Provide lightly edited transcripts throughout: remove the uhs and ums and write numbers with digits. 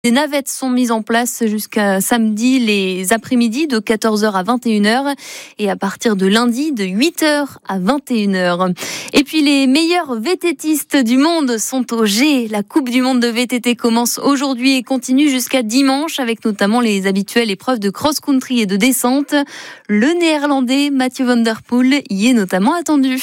Des navettes sont mises en place jusqu'à samedi les après-midi de 14h à 21h et à partir de lundi de 8h à 21h. Et puis les meilleurs VTTistes du monde sont au G. La Coupe du monde de VTT commence aujourd'hui et continue jusqu'à dimanche avec notamment les habituelles épreuves de cross-country et de descente. Le Néerlandais Mathieu van der Poel y est notamment attendu.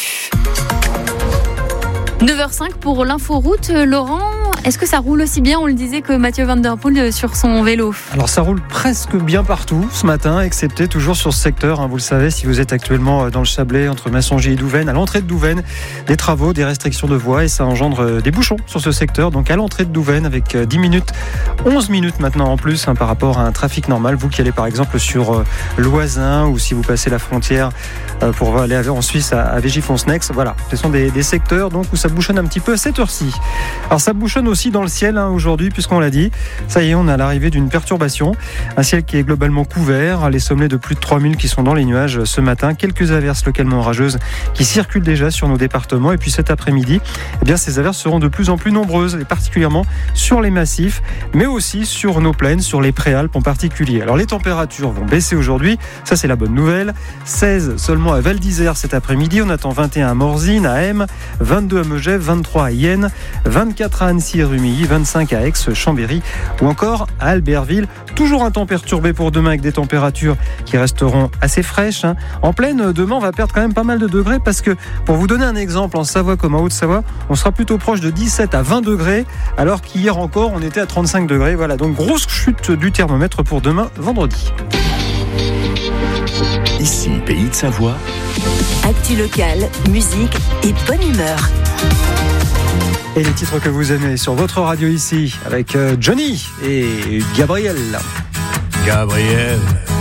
9h05 pour l'inforoute. Laurent, est-ce que ça roule aussi bien, on le disait, que Mathieu van der Poel sur son vélo ? Alors ça roule presque bien partout ce matin, excepté toujours sur ce secteur. Vous le savez, si vous êtes actuellement dans le Chablais, entre Massangy et Douvaine, à l'entrée de Douvaine, des travaux, des restrictions de voies et ça engendre des bouchons sur ce secteur. Donc à l'entrée de Douvaine, avec 10 minutes, 11 minutes maintenant en plus par rapport à un trafic normal. Vous qui allez par exemple sur Loisin ou si vous passez la frontière pour aller en Suisse à Végifonsnex, voilà, ce sont des secteurs donc où ça bouchonne un petit peu à cette heure-ci. Alors ça bouchonne aussi dans le ciel aujourd'hui, puisqu'on l'a dit, ça y est, on a l'arrivée d'une perturbation, un ciel qui est globalement couvert, les sommets de plus de 3000 qui sont dans les nuages ce matin, quelques averses localement orageuses qui circulent déjà sur nos départements, et puis cet après-midi, eh bien, ces averses seront de plus en plus nombreuses, et particulièrement sur les massifs, mais aussi sur nos plaines, sur les préalpes en particulier. Alors les températures vont baisser aujourd'hui, ça c'est la bonne nouvelle, 16 seulement à Val d'Isère cet après-midi, on attend 21 à Morzine, à Hem, 22 à Megève, 23 à Yenne, 24 à Annecy et Rumilly, 25 à Aix, Chambéry ou encore à Albertville. Toujours un temps perturbé pour demain avec des températures qui resteront assez fraîches. En plaine, demain, on va perdre quand même pas mal de degrés parce que, pour vous donner un exemple, en Savoie comme en Haute-Savoie, on sera plutôt proche de 17 à 20 degrés alors qu'hier encore, on était à 35 degrés. Voilà, donc grosse chute du thermomètre pour demain, vendredi. Ici, Pays de Savoie. Actu locale, musique et bonne humeur. Et les titres que vous aimez sur votre radio ici, avec Johnny et Gabriel. Gabriel.